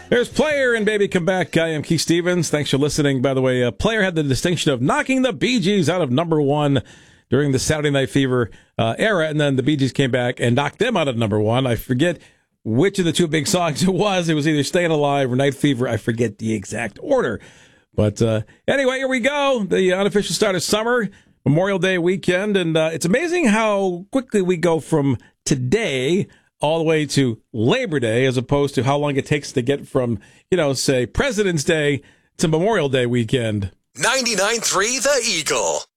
There's Player and Baby Come Back. I am Keith Stevens. Thanks for listening. By the way, Player had the distinction of knocking the Bee Gees out of number one during the Saturday Night Fever era, and then the Bee Gees came back and knocked them out of number one. I forget which of the two big songs it was. It was either Staying Alive or Night Fever. I forget the exact order. But anyway, here we go. The unofficial start of summer, Memorial Day weekend, and it's amazing how quickly we go from today all the way to Labor Day, as opposed to how long it takes to get from, say, President's Day to Memorial Day weekend. 99.3 The Eagle.